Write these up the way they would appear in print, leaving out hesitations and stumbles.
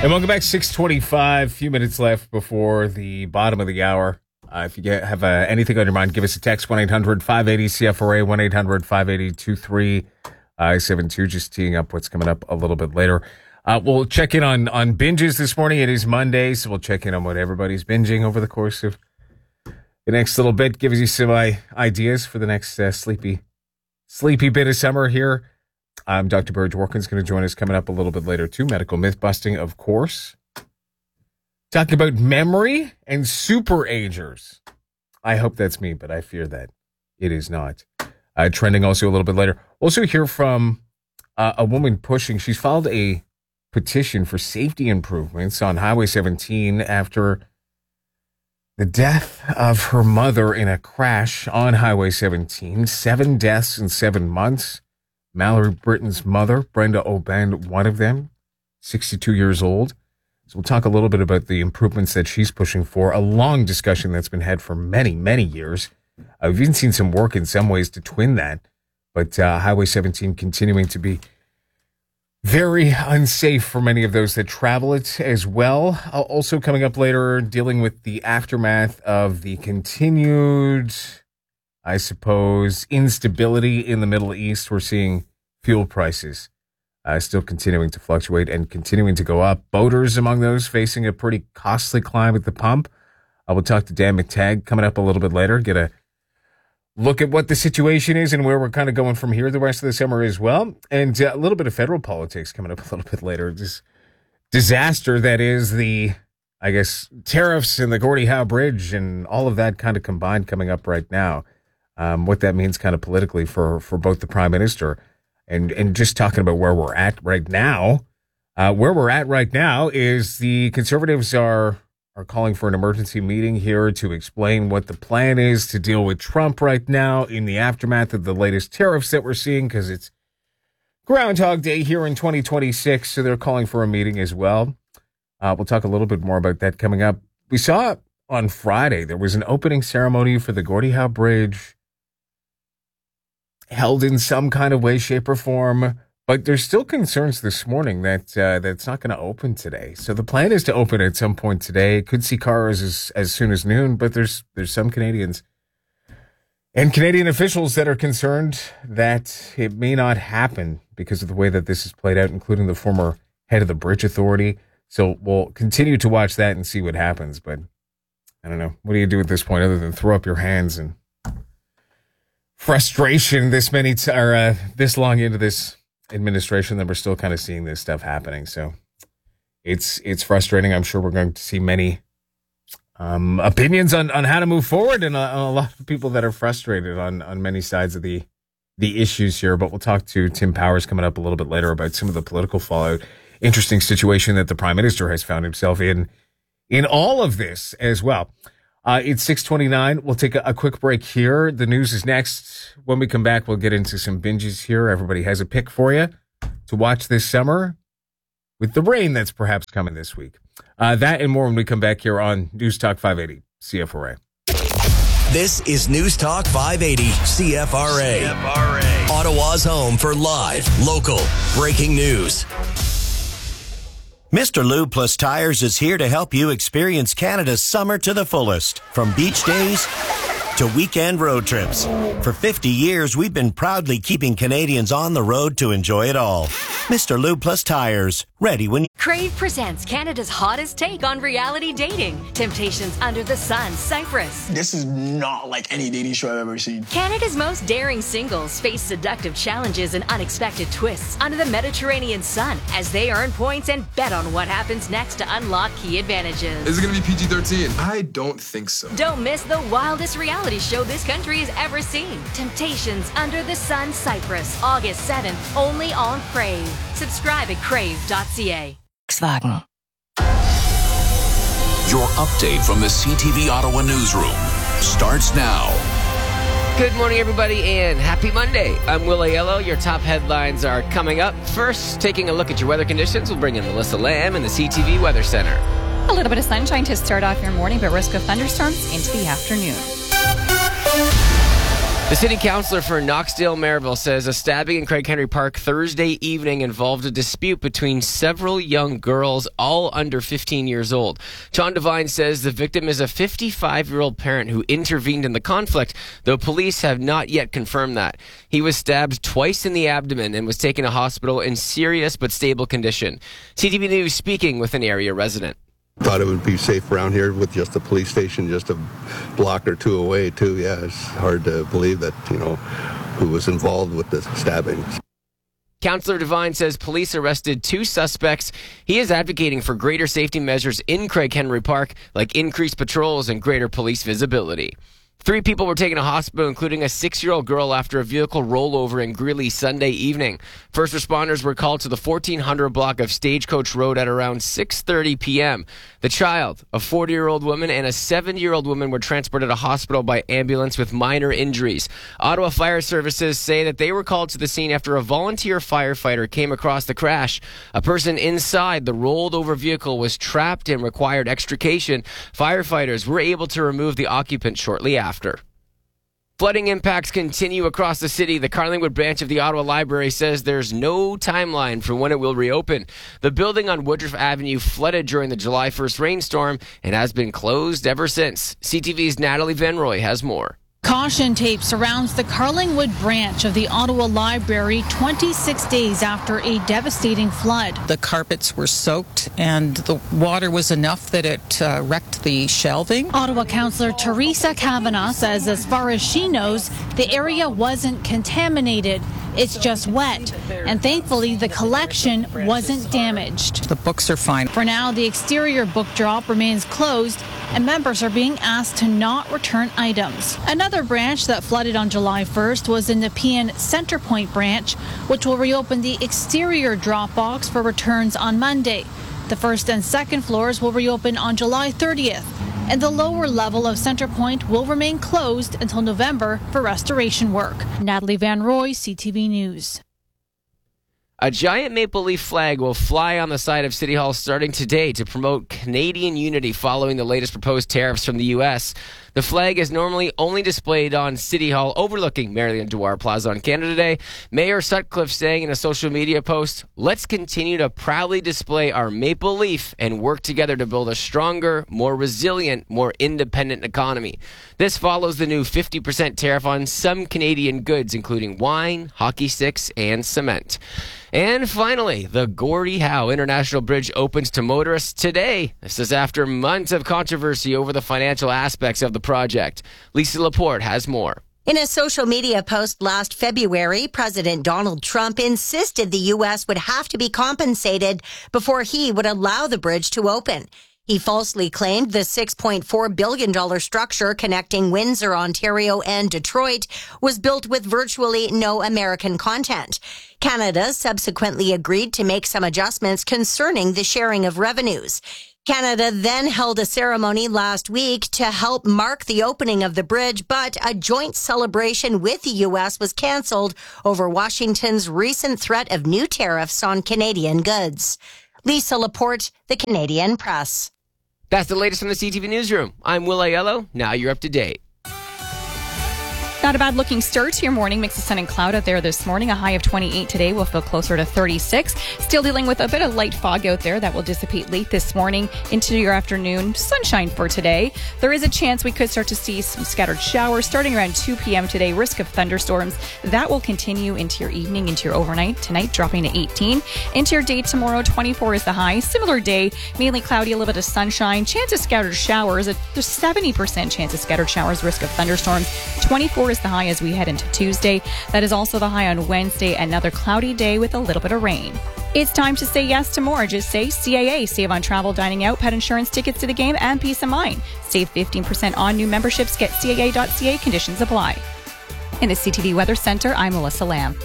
And welcome back, 6:25, few minutes left before the bottom of the hour. If you have anything on your mind, give us a text, 1-800-580-CFRA, 1-800-580-2372, just teeing up what's coming up a little bit later. We'll check in on binges this morning. It is Monday, so we'll check in on what everybody's binging over the course of the next little bit. Gives you some ideas for the next sleepy bit of summer here. Dr. Burge Warkin's going to join us coming up a little bit later, too. Medical myth busting, of course. Talking about memory and super agers. I hope that's me, but I fear that it is not. Trending also a little bit later. Also hear from a woman pushing. She's filed a petition for safety improvements on Highway 17 after the death of her mother in a crash on Highway 17. 7 deaths in 7 months. Mallory Britton's mother, Brenda O'Ban, one of them, 62 years old. So we'll talk a little bit about the improvements that she's pushing for, a long discussion that's been had for many, many years. We've even seen some work in some ways to twin that, but Highway 17 continuing to be very unsafe for many of those that travel it as well. Also coming up later, dealing with the aftermath of the continued, I suppose, instability in the Middle East. We're seeing fuel prices still continuing to fluctuate and continuing to go up. Boaters among those facing a pretty costly climb at the pump. I will talk to Dan McTagg coming up a little bit later, get a look at what the situation is and where we're kind of going from here the rest of the summer as well. And a little bit of federal politics coming up a little bit later. This disaster that is the, I guess, tariffs and the Gordie Howe Bridge and all of that kind of combined coming up right now. What that means kind of politically for both the Prime Minister and just talking about where we're at right now. Where we're at right now is the Conservatives are calling for an emergency meeting here to explain what the plan is to deal with Trump right now in the aftermath of the latest tariffs that we're seeing, because it's Groundhog Day here in 2026. So they're calling for a meeting as well. We'll talk a little bit more about that coming up. We saw on Friday there was an opening ceremony for the Gordie Howe Bridge, held in some kind of way, shape, or form, but there's still concerns this morning that it's not going to open today. So the plan is to open at some point today. Could see cars as soon as noon, but there's some Canadians and Canadian officials that are concerned that it may not happen because of the way that this is played out, including the former head of the Bridge Authority. So we'll continue to watch that and see what happens, but I don't know. What do you do at this point other than throw up your hands and frustration this long into this administration that we're still kind of seeing this stuff happening. So it's frustrating. I'm sure we're going to see many opinions on how to move forward and a lot of people that are frustrated on many sides of the issues here. But we'll talk to Tim Powers coming up a little bit later about some of the political fallout. Interesting situation that the Prime Minister has found himself in all of this as well. It's 6:29. We'll take a quick break here. The news is next. When we come back, we'll get into some binges here. Everybody has a pick for you to watch this summer with the rain that's perhaps coming this week. That and more when we come back here on News Talk 580 CFRA. This is News Talk 580 CFRA. Ottawa's home for live, local, breaking news. Mr. Lube Plus Tires is here to help you experience Canada's summer to the fullest. From beach days to weekend road trips. For 50 years, we've been proudly keeping Canadians on the road to enjoy it all. Mr. Lube Plus Tires, ready when... Crave presents Canada's hottest take on reality dating. Temptations Under the Sun, Cyprus. This is not like any dating show I've ever seen. Canada's most daring singles face seductive challenges and unexpected twists under the Mediterranean sun as they earn points and bet on what happens next to unlock key advantages. Is it going to be PG-13? I don't think so. Don't miss the wildest reality show this country has ever seen. Temptations Under the Sun, Cyprus, August 7th, only on Crave. Subscribe at crave.ca. Volkswagen. Your update from the CTV Ottawa newsroom starts now. Good morning, everybody, and happy Monday. I'm Will Aiello. Your top headlines are coming up. First, taking a look at your weather conditions, we'll bring in Melissa Lamb in the CTV Weather Center. A little bit of sunshine to start off your morning, but risk of thunderstorms into the afternoon. The city councilor for Knoxdale-Merivale says a stabbing in Craig Henry Park Thursday evening involved a dispute between several young girls, all under 15 years old. John Devine says the victim is a 55-year-old parent who intervened in the conflict, though police have not yet confirmed that. He was stabbed twice in the abdomen and was taken to hospital in serious but stable condition. CTV News speaking with an area resident. Thought it would be safe around here with just a police station just a block or two away, too. Yeah, it's hard to believe that, who was involved with the stabbing. Councillor Devine says police arrested 2 suspects. He is advocating for greater safety measures in Craig Henry Park, like increased patrols and greater police visibility. 3 people were taken to hospital, including a 6-year-old girl, after a vehicle rollover in Greeley Sunday evening. First responders were called to the 1400 block of Stagecoach Road at around 6:30 p.m. The child, a 40-year-old woman, and a 70-year-old woman were transported to hospital by ambulance with minor injuries. Ottawa Fire Services say that they were called to the scene after a volunteer firefighter came across the crash. A person inside the rolled-over vehicle was trapped and required extrication. Firefighters were able to remove the occupant shortly after. Flooding impacts continue across the city. The Carlingwood branch of the Ottawa Library says there's no timeline for when it will reopen. The building on Woodruff Avenue flooded during the July 1st rainstorm and has been closed ever since. CTV's Natalie Van Roy has more. Caution tape surrounds the Carlingwood branch of the Ottawa Library 26 days after a devastating flood. The carpets were soaked and the water was enough that it wrecked the shelving. Ottawa Councillor Teresa Kavanagh says as far as she knows, the area wasn't contaminated. It's just wet. And thankfully, the collection wasn't damaged. The books are fine. For now, the exterior book drop remains closed and members are being asked to not return items. Another branch that flooded on July 1st was the Nepean Centrepoint branch, which will reopen the exterior drop box for returns on Monday. The first and second floors will reopen on July 30th, and the lower level of Centrepoint will remain closed until November for restoration work. Natalie Van Roy, CTV News. A giant maple leaf flag will fly on the side of City Hall starting today to promote Canadian unity following the latest proposed tariffs from the U.S. The flag is normally only displayed on City Hall overlooking Marion Dewar Plaza on Canada Day. Mayor Sutcliffe saying in a social media post, "Let's continue to proudly display our maple leaf and work together to build a stronger, more resilient, more independent economy." This follows the new 50% tariff on some Canadian goods, including wine, hockey sticks, and cement. And finally, the Gordie Howe International Bridge opens to motorists today. This is after months of controversy over the financial aspects of the project. Lisa Laporte has more. In a social media post last February, President Donald Trump insisted the U.S. would have to be compensated before he would allow the bridge to open. He falsely claimed the $6.4 billion structure connecting Windsor, Ontario, and Detroit was built with virtually no American content. Canada subsequently agreed to make some adjustments concerning the sharing of revenues. Canada then held a ceremony last week to help mark the opening of the bridge, but a joint celebration with the U.S. was canceled over Washington's recent threat of new tariffs on Canadian goods. Lisa Laporte, The Canadian Press. That's the latest from the CTV Newsroom. I'm Will Aiello. Now you're up to date. Not a bad looking start to your morning. Mix of sun and cloud out there this morning. A high of 28 today. We'll feel closer to 36. Still dealing with a bit of light fog out there that will dissipate late this morning into your afternoon. Sunshine for today. There is a chance we could start to see some scattered showers starting around 2 p.m. today. Risk of thunderstorms. That will continue into your evening, into your overnight. Tonight dropping to 18. Into your day tomorrow, 24 is the high. Similar day, mainly cloudy, a little bit of sunshine. Chance of scattered showers. There's 70% chance of scattered showers. Risk of thunderstorms. 24 is the high as we head into Tuesday. That is also the high on Wednesday. Another cloudy day with a little bit of rain. It's time to say yes to more. Just say CAA. Save on travel, dining out, pet insurance, tickets to the game, and peace of mind. Save 15% on new memberships. Get CAA.ca. Conditions apply. In the CTV Weather Center, I'm Melissa Lamb.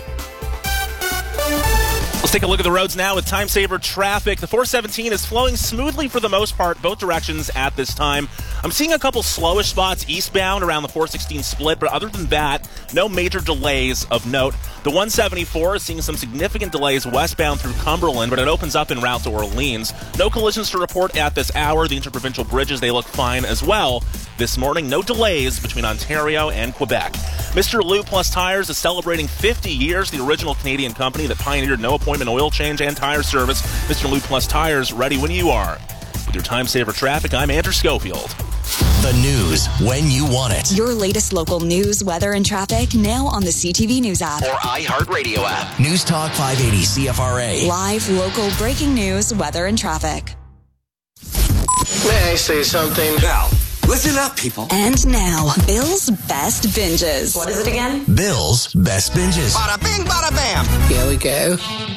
Let's take a look at the roads now with time saver traffic. The 417 is flowing smoothly for the most part, both directions at this time. I'm seeing a couple slowish spots eastbound around the 416 split, but other than that, no major delays of note. The 174 is seeing some significant delays westbound through Cumberland, but it opens up en route to Orleans. No collisions to report at this hour. The interprovincial bridges, they look fine as well. This morning, no delays between Ontario and Quebec. Mr. Lube Plus Tires is celebrating 50 years, the original Canadian company that pioneered no-appointment oil change and tire service. Mr. Lube Plus Tires, ready when you are. With your Time Saver Traffic, I'm Andrew Schofield. The news when you want it. Your latest local news, weather, and traffic now on the CTV News app. Or iHeartRadio app. News Talk 580 CFRA. Live, local, breaking news, weather, and traffic. May I say something? Now, listen up, people. And now, Bill's Best Binges. What is it again? Bill's Best Binges. Bada bing, bada bam. Here we go.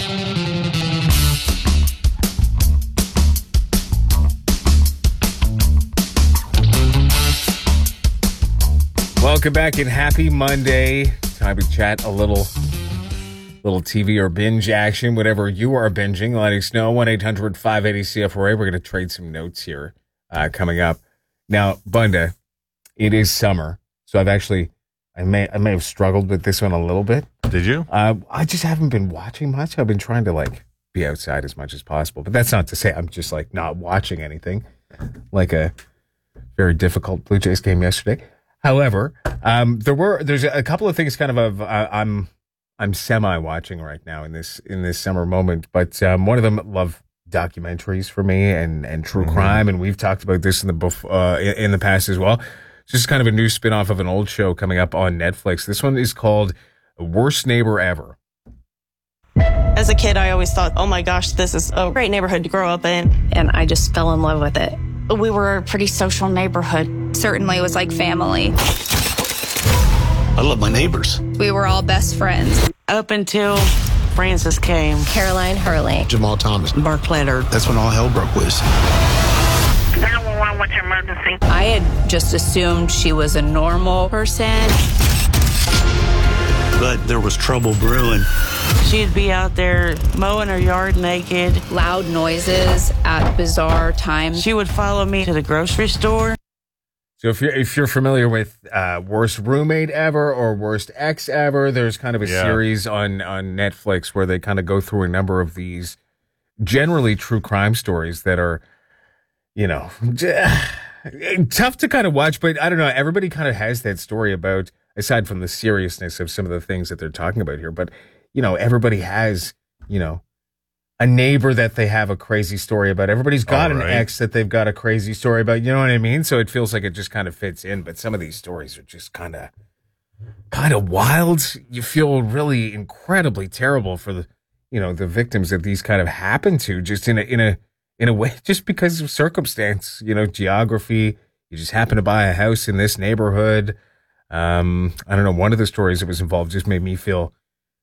Welcome back and happy Monday. Time to chat a little TV or binge action, whatever you are binging. Let us know. 1-800-580-CFRA. We're going to trade some notes here coming up. Now, Bunda, it is summer, so I may have struggled with this one a little bit. Did you? I just haven't been watching much. I've been trying to be outside as much as possible, but that's not to say I'm just not watching anything. Like a very difficult Blue Jays game yesterday. However, there's a couple of things kind of I'm semi watching right now in this summer moment, but one of them love documentaries for me and true crime, and we've talked about this in the past as well. It's just kind of a new spin-off of an old show coming up on Netflix. This one is called Worst Neighbor Ever. As a kid, I always thought, oh my gosh, this is a great neighborhood to grow up in, and I just fell in love with it. We were a pretty social neighborhood. Certainly it was like family. I love my neighbors. We were all best friends. Up until Francis came. Caroline Hurley. Jamal Thomas. Mark Planter. That's when all hell broke loose. 911, what's your emergency? I had just assumed she was a normal person. But there was trouble brewing. She'd be out there mowing her yard naked. Loud noises at bizarre times. She would follow me to the grocery store. So if you're familiar with Worst Roommate Ever or Worst Ex Ever, there's kind of a series on Netflix where they kind of go through a number of these generally true crime stories that are, tough to kind of watch, but I don't know, everybody kind of has that story about, aside from the seriousness of some of the things that they're talking about here, but everybody has, a neighbor that they have a crazy story about. Everybody's got an ex that they've got a crazy story about. You know what I mean? So it feels like it just kind of fits in. But some of these stories are just kind of wild. You feel really incredibly terrible for the victims that these kind of happen to, just in a way, just because of circumstance, geography. You just happen to buy a house in this neighborhood. I don't know. One of the stories that was involved just made me feel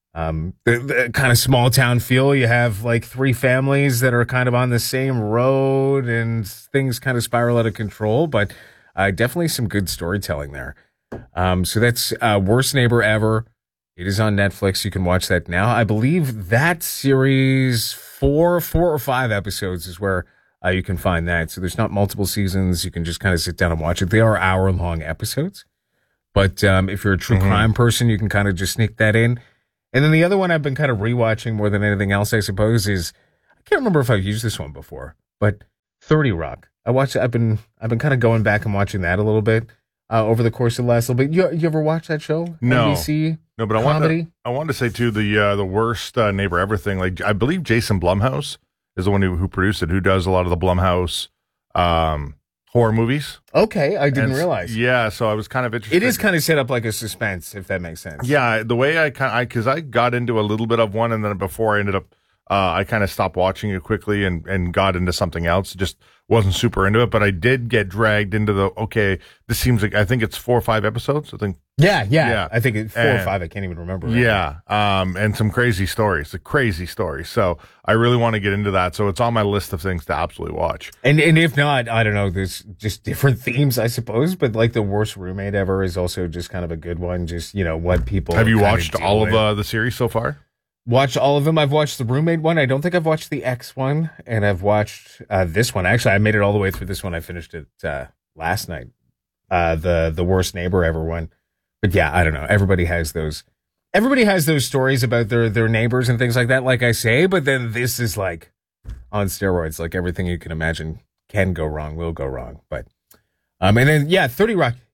the kind of small town feel. You have 3 families that are kind of on the same road and things kind of spiral out of control, but definitely some good storytelling there. So that's Worst Neighbor Ever. It is on Netflix. You can watch that now. I believe that series, 4 or 5 episodes is where you can find that. So there's not multiple seasons. You can just kind of sit down and watch it. They are hour-long episodes. But if you're a true crime person, you can kind of just sneak that in. And then the other one I've been kind of rewatching more than anything else, I suppose, is, I can't remember if I've used this one before, but 30 Rock. I've been kind of going back and watching that a little bit over the course of the last little bit. You ever watch that show? No. NBC? No, but I wanted to say too, the Worst Neighbor Ever thing. I believe Jason Blumhouse is the one who produced it, who does a lot of the Blumhouse horror movies. Okay, I didn't realize. Yeah, so I was kind of interested. It is kind of set up like a suspense, if that makes sense. Yeah, the way because I got into a little bit of one, and then before I ended up, I kind of stopped watching it quickly and got into something else. Just wasn't super into it, but I did get dragged into this seems like, I think it's 4 or 5 episodes. I think. Yeah. I think it's 4 or 5. I can't even remember. Right yeah. And some crazy stories, So I really want to get into that. So it's on my list of things to absolutely watch. And if not, I don't know, there's just different themes, I suppose. But the Worst Roommate Ever is also just kind of a good one. Just, what people. Have you watched all of the series so far? Watched all of them. I've watched the Roommate one. I don't think I've watched the X one. And I've watched this one. Actually, I made it all the way through this one. I finished it last night. The Worst Neighbor Ever one. But yeah, I don't know. Everybody has those stories about their neighbors and things like that, like I say. But then this is on steroids. Everything you can imagine can go wrong, will go wrong. But and then 30 Rock.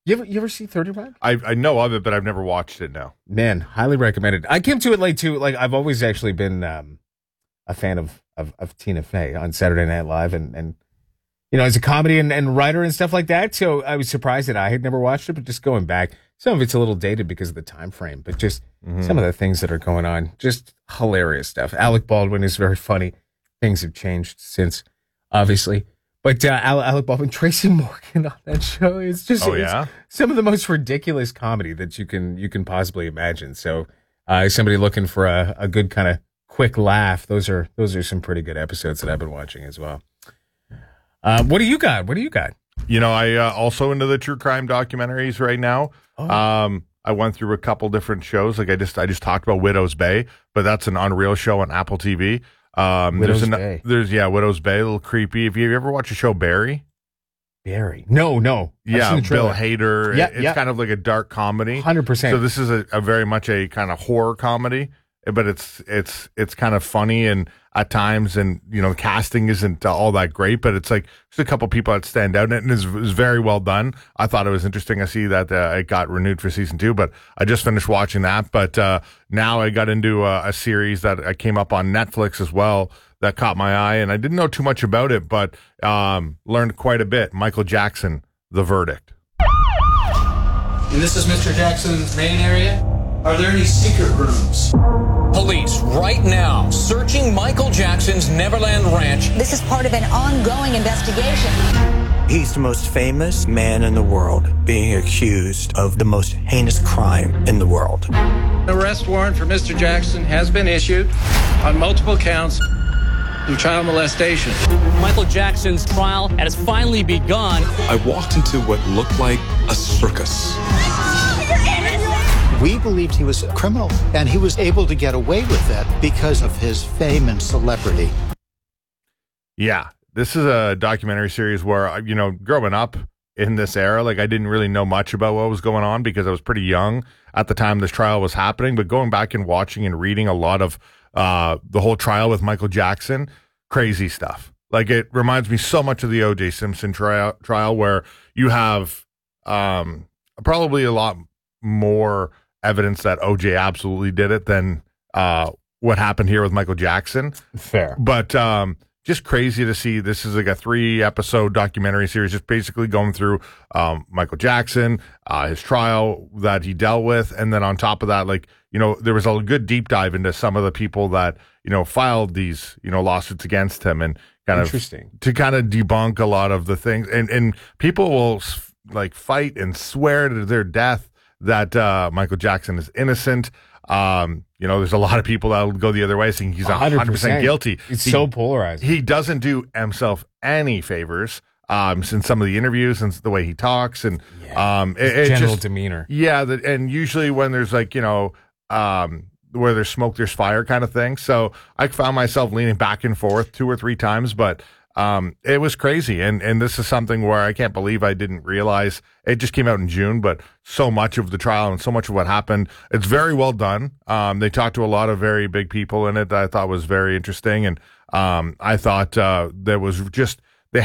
You ever see 30 Rock? I know of it, but I've never watched it now. Man, highly recommended. I came to it late too. Like I've always actually been a fan of Tina Fey on Saturday Night Live, and as a comedy and writer and stuff like that. So I was surprised that I had never watched it, but just going back, some of it's a little dated because of the time frame, but just some of the things that are going on, just hilarious stuff. Alec Baldwin is very funny. Things have changed since, obviously. But Alec Baldwin, Tracy Morgan on that show is just it's some of the most ridiculous comedy that you can possibly imagine. So somebody looking for a good kind of quick laugh, those are some pretty good episodes that I've been watching as well. What do you got? I also into the true crime documentaries right now. I went through a couple different shows. Like I just talked about Widow's Bay, but that's an Unreal show on Apple TV. Widow's Bay. Widow's Bay, a little creepy. Have you ever watched the show Barry? Barry? No. Yeah, Bill Hader. Yeah, it's kind of like a dark comedy. 100%. So this is a very much a kind of horror comedy, but it's kind of funny and at times, and the casting isn't all that great, but it's like there's a couple people that stand out, and it was very well done. I thought it was interesting. I see that it got renewed for season 2, but I just finished watching that. But now I got into a series that came up on Netflix as well that caught my eye, and I didn't know too much about it, but learned quite a bit. Michael Jackson, The Verdict. And this is Mr. Jackson's main area? Are there any secret rooms? Police right now searching Michael Jackson's Neverland Ranch. This is part of an ongoing investigation. He's the most famous man in the world, being accused of the most heinous crime in the world. An arrest warrant for Mr. Jackson has been issued on multiple counts of child molestation. Michael Jackson's trial has finally begun. I walked into what looked like a circus. We believed he was a criminal, and he was able to get away with that because of his fame and celebrity. Yeah, this is a documentary series where, growing up in this era, like I didn't really know much about what was going on because I was pretty young at the time this trial was happening. But going back and watching and reading a lot of the whole trial with Michael Jackson, crazy stuff. Like it reminds me so much of the O.J. Simpson trial where you have probably a lot more evidence that OJ absolutely did it than what happened here with Michael Jackson. Fair. But just crazy to see. This is like a 3-episode documentary series just basically going through Michael Jackson, his trial that he dealt with, and then on top of that, there was a good deep dive into some of the people that filed these lawsuits against him, and kind of to kind of debunk a lot of the things, and people will fight and swear to their death that Michael Jackson is innocent. There's a lot of people that will go the other way saying he's 100% guilty. It's so polarizing. He doesn't do himself any favors in some of the interviews and the way he talks and his general demeanor. Yeah, and usually when there's where there's smoke, there's fire kind of thing. So I found myself leaning back and forth 2 or 3 times, but it was crazy. And this is something where I can't believe I didn't realize. It just came out in June, but so much of the trial and so much of what happened, it's very well done. They talked to a lot of very big people in it that I thought was very interesting. And I thought there was just